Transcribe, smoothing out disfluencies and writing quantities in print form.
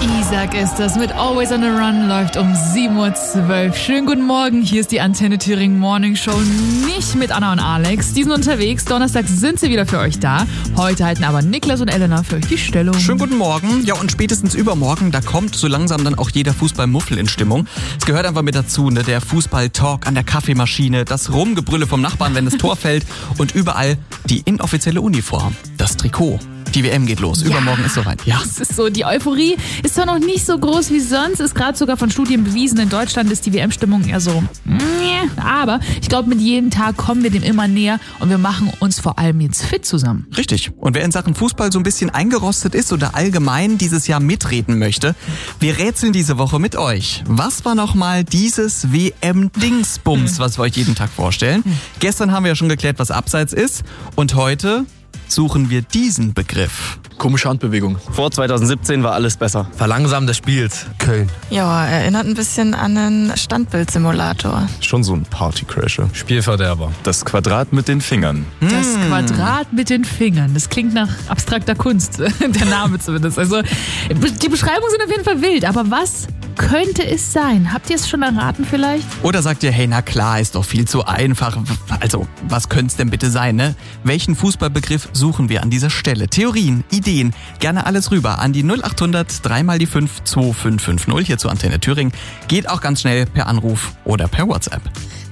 Isaac ist das mit Always on the Run, läuft um 7.12 Uhr. Schönen guten Morgen, hier ist die Antenne Thüringen Morning Show, nicht mit Anna und Alex. Die sind unterwegs, Donnerstag sind sie wieder für euch da. Heute halten aber Niklas und Elena für euch die Stellung. Schönen guten Morgen. Ja, und spätestens übermorgen, da kommt so langsam dann auch jeder Fußballmuffel in Stimmung. Es gehört einfach mit dazu, ne? Der Fußball-Talk an der Kaffeemaschine, das Rumgebrülle vom Nachbarn, wenn das Tor fällt und überall die inoffizielle Uniform, das Trikot. Die WM geht los. Übermorgen ist soweit. Ja. Es ist so, die Euphorie ist zwar noch nicht so groß wie sonst, ist gerade sogar von Studien bewiesen. In Deutschland ist die WM-Stimmung eher so, aber ich glaube, mit jedem Tag kommen wir dem immer näher und wir machen uns vor allem jetzt fit zusammen. Richtig. Und wer in Sachen Fußball so ein bisschen eingerostet ist oder allgemein dieses Jahr mitreden möchte, wir rätseln diese Woche mit euch. Was war nochmal dieses WM-Dingsbums, was wir euch jeden Tag vorstellen? Gestern haben wir ja schon geklärt, was Abseits ist. Und heute suchen wir diesen Begriff. Komische Handbewegung. Vor 2017 war alles besser. Verlangsamen des Spiels. Köln. Ja, erinnert ein bisschen an einen Standbildsimulator. Schon so ein Partycrasher. Spielverderber. Das Quadrat mit den Fingern. Das Quadrat mit den Fingern. Das klingt nach abstrakter Kunst. Der Name zumindest. Also, die Beschreibungen sind auf jeden Fall wild. Aber was könnte es sein? Habt ihr es schon erraten vielleicht? Oder sagt ihr, hey, na klar, ist doch viel zu einfach. Also, was könnte es denn bitte sein, ne? Welchen Fußballbegriff suchen wir an dieser Stelle? Theorien, Ideen, gerne alles rüber an die 0800 3 mal die 5 2550 hier zur Antenne Thüringen. Geht auch ganz schnell per Anruf oder per WhatsApp.